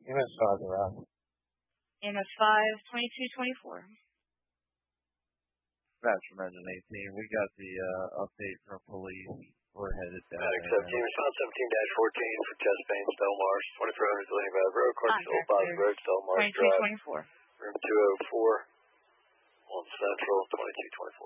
MS5 around. MS5, 2224. Dispatch from Engine 18. We got the update from police. We're headed down Medic there. 17, response 17-14 for chest pain, Stelmars. 2400 Delaney Valley Road, Clarksville, Boston Road, Stelmars Drive. 2224. Room 204 on Central, 2224.